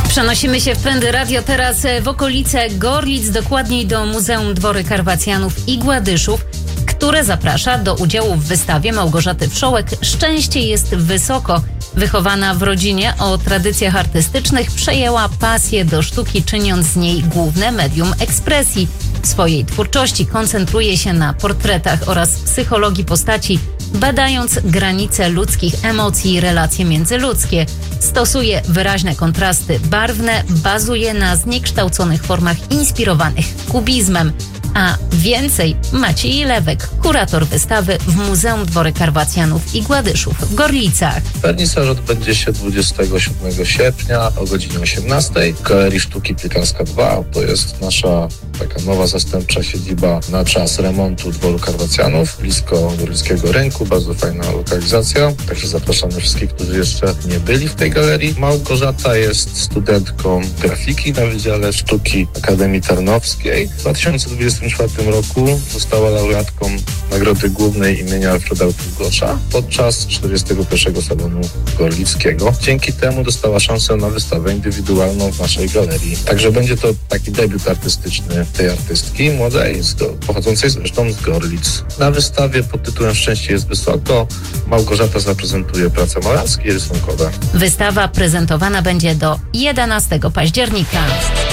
Przenosimy się w Pędy Radio teraz w okolice Gorlic, dokładniej do Muzeum Dwory Karwacjanów i Gładyszów, które zaprasza do udziału w wystawie Małgorzaty Wszołek „Szczęście jest wysoko”. Wychowana w rodzinie o tradycjach artystycznych, przejęła pasję do sztuki, czyniąc z niej główne medium ekspresji. W swojej twórczości koncentruje się na portretach oraz psychologii postaci, badając granice ludzkich emocji i relacje międzyludzkie. Stosuje wyraźne kontrasty barwne, bazuje na zniekształconych formach inspirowanych kubizmem. A więcej Maciej Lewek, kurator wystawy w Muzeum Dwory Karwacjanów i Gładyszów w Gorlicach. Wernisaż odbędzie się 27 sierpnia o godzinie 18 w Galerii Sztuki Piekarska 2. To jest nasza taka nowa zastępcza siedziba na czas remontu Dworu Karwacjanów, blisko Gorlickiego Rynku. Bardzo fajna lokalizacja. Także zapraszamy wszystkich, którzy jeszcze nie byli w tej galerii. Małgorzata jest studentką grafiki na Wydziale Sztuki Akademii Tarnowskiej. W 2024 roku została laureatką Nagrody Głównej imienia Alfreda Długosza podczas 41. Salonu Gorlickiego. Dzięki temu dostała szansę na wystawę indywidualną w naszej galerii. Także będzie to taki debiut artystyczny tej artystki młodej, pochodzącej zresztą z Gorlic. Na wystawie pod tytułem „Szczęście jest wysoko” Małgorzata zaprezentuje prace malarskie i rysunkowe. Wystawa prezentowana będzie do 11 października.